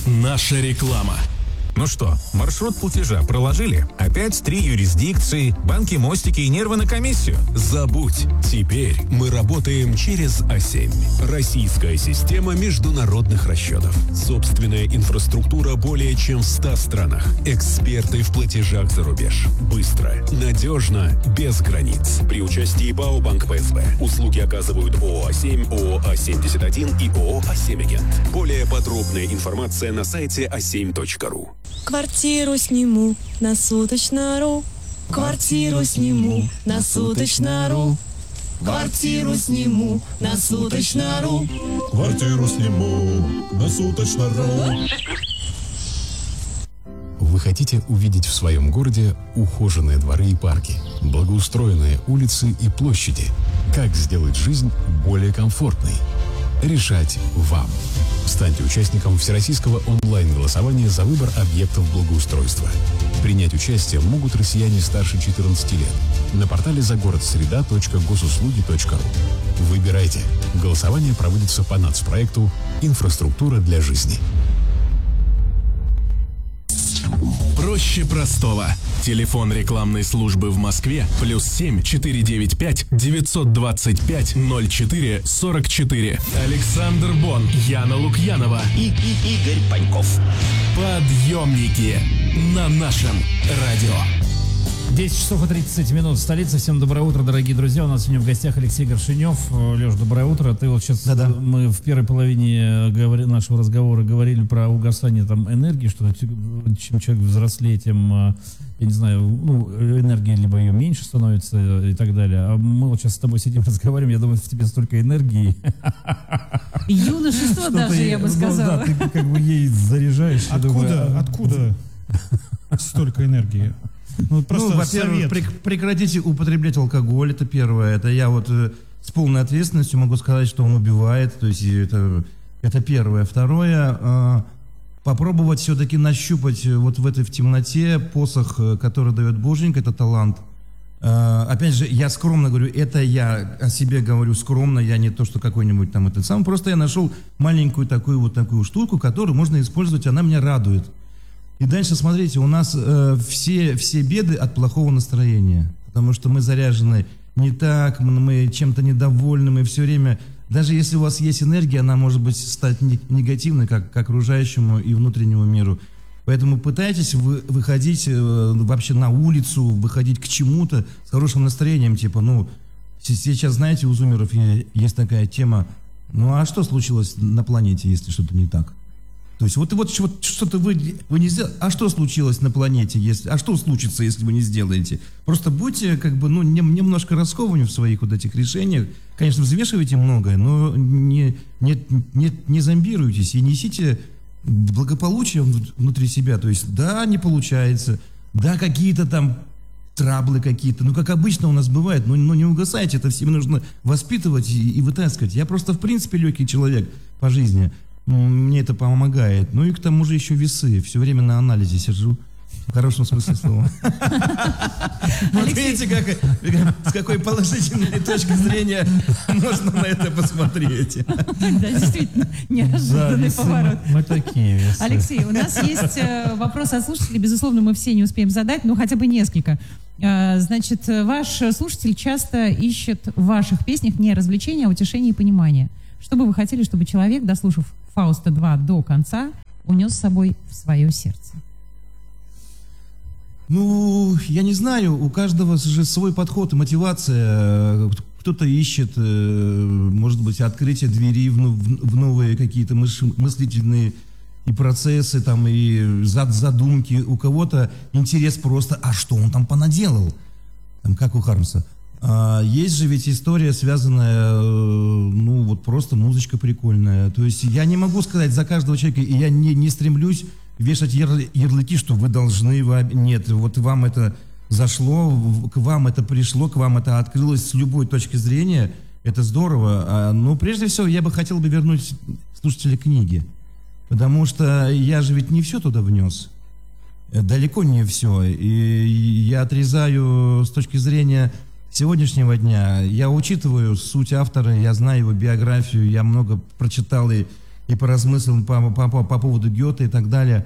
Наша реклама. Ну что, маршрут платежа проложили? Опять 3 юрисдикции, банки, мостики и нервы на комиссию? Забудь. Теперь мы работаем через А7. Российская система международных расчетов. Собственная инфраструктура более чем в 100 странах. Эксперты в платежах за рубеж. Быстро, надежно, без границ. При участии ПАО «Банк ПСБ». Услуги оказывают ООО «А7», ООО «А71» и ООО «А7-Агент». Более подробная информация на сайте a7.ru. Квартиру сниму на суточно.ру. Квартиру сниму на суточно.ру. Квартиру сниму на суточно.ру. Квартиру сниму на суточно.ру. Вы хотите увидеть в своем городе ухоженные дворы и парки, благоустроенные улицы и площади? Как сделать жизнь более комфортной? Решать вам. Станьте участником всероссийского онлайн-голосования за выбор объектов благоустройства. Принять участие могут россияне старше 14 лет на портале загородсреда.госуслуги.ру. Выбирайте. Голосование проводится по нацпроекту «Инфраструктура для жизни». Проще простого. Телефон рекламной службы в Москве +7 495 925 04 44. Александр Бон, Яна Лукьянова и Игорь Паньков. Подъемники на нашем радио. 10 часов и 30 минут в столице. Всем доброе утро, дорогие друзья. У нас сегодня в гостях Алексей Горшенев. Леш, доброе утро. Ты вот сейчас, мы в первой половине нашего разговора говорили про угасание там энергии, что чем человек взрослеет, тем, я не знаю, энергии либо ее меньше становится и так далее. А мы вот сейчас с тобой сидим, разговариваем, я думаю, в тебе столько энергии. Юношество даже, я бы сказала. Да, ты как бы ей заряжаешь. Откуда столько энергии? Во-первых, прекратите употреблять алкоголь, это первое. Это я вот с полной ответственностью могу сказать, что он убивает, то есть это первое. Второе, попробовать все-таки нащупать вот в этой в темноте посох, который дает Боженька, это талант. Опять же, я скромно говорю, это я о себе говорю скромно, я не то, что какой-нибудь там этот сам, просто я нашел маленькую такую штуку, которую можно использовать, она меня радует. И дальше, смотрите, у нас все беды от плохого настроения, потому что мы заряжены не так, мы чем-то недовольны, мы все время, даже если у вас есть энергия, она может быть стать негативной как к окружающему и внутреннему миру. Поэтому пытайтесь выходить вообще на улицу, выходить к чему-то с хорошим настроением, типа, сейчас, знаете, у зумеров есть такая тема, а что случилось на планете, если что-то не так? То есть вот что-то вы не сделали. А что случилось на планете, а что случится, если вы не сделаете? Просто будьте немножко раскованнее в своих вот этих решениях. Конечно, взвешивайте многое, но не зомбируйтесь и несите благополучие внутри себя. То есть да, не получается, да, какие-то там траблы какие-то, как обычно у нас бывает, но не угасайте, это всем нужно воспитывать и вытаскивать. Я просто в принципе легкий человек по жизни. Мне это помогает. И к тому же еще весы. Все время на анализе сижу. В хорошем смысле слова. Вот видите, с какой положительной точки зрения можно на это посмотреть. Да, действительно, неожиданный поворот. Мы такие весы. Алексей, у нас есть вопрос от слушателей. Безусловно, мы все не успеем задать, но хотя бы несколько. Значит, ваш слушатель часто ищет в ваших песнях не развлечения, а утешение и понимание. Что бы вы хотели, чтобы человек, дослушав Фауста 2 до конца, унес с собой в свое сердце? Я не знаю, у каждого же свой подход и мотивация. Кто-то ищет, может быть, открытие двери в новые какие-то мыслительные и процессы, там, и задумки. У кого-то интерес просто, а что он там понаделал? Как у Хармса. Есть же ведь история, связанная, просто музычка прикольная. То есть я не могу сказать за каждого человека, и я не стремлюсь вешать ярлыки, что вы должны, нет, вот вам это зашло, к вам это пришло, к вам это открылось с любой точки зрения, это здорово. Но прежде всего я бы хотел вернуть слушателя книги, потому что я же ведь не все туда внес, далеко не все, и я отрезаю с точки зрения сегодняшнего дня. Я учитываю суть автора, я знаю его биографию, я много прочитал и и поразмыслил по поводу Гёте и так далее.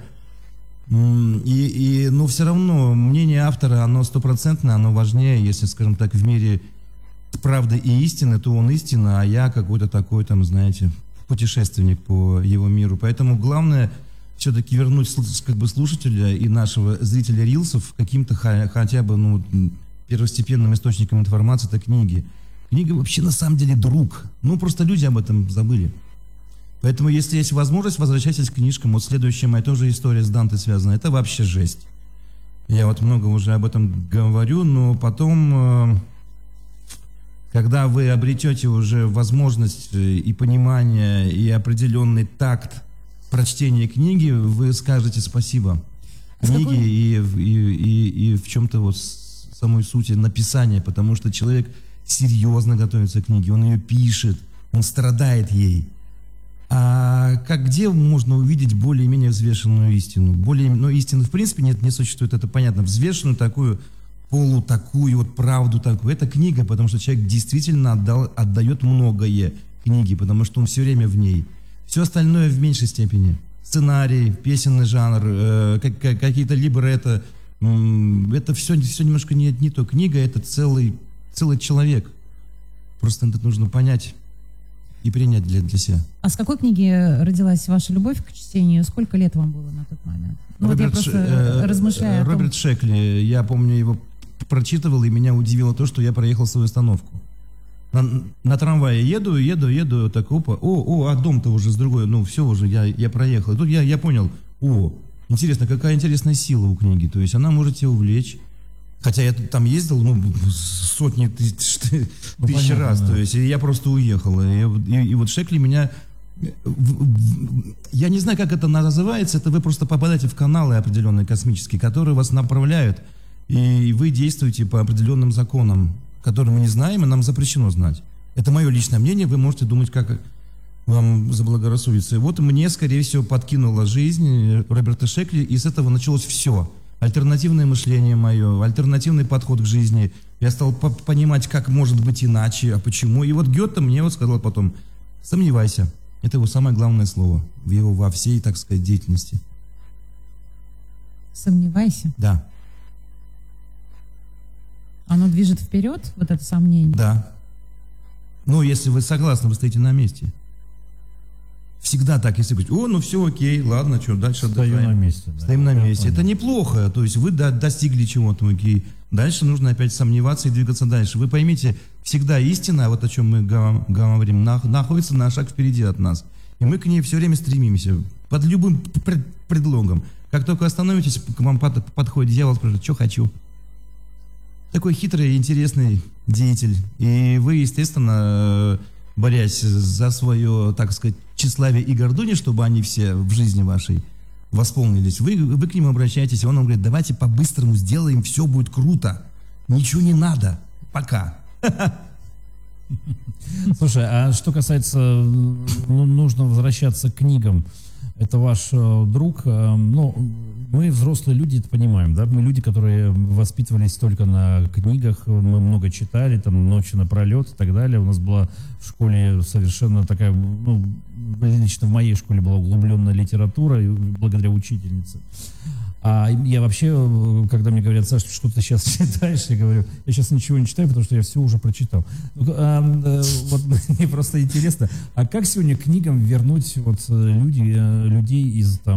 Но все равно мнение автора, оно стопроцентное, оно важнее. Если, скажем так, в мире правды и истины, то он истина, а я какой-то такой, там, знаете, путешественник по его миру. Поэтому главное все-таки вернуть как бы слушателя и нашего зрителя рилсов каким-то хотя бы первостепенным источником информации — это книги. Книга вообще на самом деле друг. Просто люди об этом забыли. Поэтому, если есть возможность, возвращайтесь к книжкам. Вот следующая моя тоже история с Данте связана. Это вообще жесть. Я вот много уже об этом говорю, но потом, когда вы обретете уже возможность и понимание, и определенный такт прочтения книги, вы скажете спасибо книге и в чем-то вот самой сути написания, потому что человек серьезно готовится к книге, он ее пишет, он страдает ей. А где можно увидеть более-менее взвешенную истину? Истины в принципе не существует, это понятно. Взвешенную такую правду такую. Это книга, потому что человек действительно отдает многое книге, потому что он все время в ней. Все остальное в меньшей степени. Сценарий, песенный жанр, какие-то либретто. Это все немножко не то. Книга — это целый человек. Просто это нужно понять и принять для себя. А с какой книги родилась ваша любовь к чтению? Сколько лет вам было на тот момент? Я просто размышляю о том... Роберт Шекли, я помню, его прочитывал, и меня удивило то, что я проехал свою остановку. На трамвае еду, так опа, дом-то уже с другой, все уже, я проехал. И тут я понял, интересно, какая интересная сила у книги, то есть она может тебя увлечь. Хотя я там ездил, сотни тысяч раз, то есть я просто уехал. И вот Шекли меня... Я не знаю, как это называется, это вы просто попадаете в каналы определенные космические, которые вас направляют, и вы действуете по определенным законам, которые мы не знаем, и нам запрещено знать. Это мое личное мнение, вы можете думать, как вам заблагорассудится. И вот мне, скорее всего, подкинула жизнь Роберта Шекли, и с этого началось все. Альтернативное мышление мое, альтернативный подход к жизни. Я стал понимать, как может быть иначе, а почему. И вот Гёте мне сказал потом: сомневайся. Это его самое главное слово во всей, так сказать, деятельности. Сомневайся? Да. Оно движет вперед, вот это сомнение? Да. Если вы согласны, вы стоите на месте. Всегда так, если говорить, все окей, ладно, что, дальше отдыхаем. Стоим на месте. Да. Стоим на месте. Это неплохо, то есть вы достигли чего-то, окей. Дальше нужно опять сомневаться и двигаться дальше. Вы поймите, всегда истина, вот о чем мы говорим, находится на шаг впереди от нас. И мы к ней все время стремимся, под любым предлогом. Как только остановитесь, к вам подходит дьявол, спрашивает: что хочу? Такой хитрый и интересный деятель. И вы, естественно, борясь за свое, так сказать, тщеславие и гордыню, чтобы они все в жизни вашей восполнились, вы к нему обращаетесь, и он вам говорит: давайте по-быстрому сделаем, все будет круто, ничего не надо, пока. Слушай, а что касается, нужно возвращаться к книгам, это ваш друг, мы взрослые люди, это понимаем, да, мы люди, которые воспитывались только на книгах, мы много читали, там, ночи напролет и так далее, у нас была в школе совершенно такая, лично в моей школе была углубленная литература, благодаря учительнице. А я вообще, когда мне говорят: Саша, что ты сейчас читаешь, я говорю: я сейчас ничего не читаю, потому что я все уже прочитал. Вот мне просто интересно, а как сегодня к книгам вернуть людей из там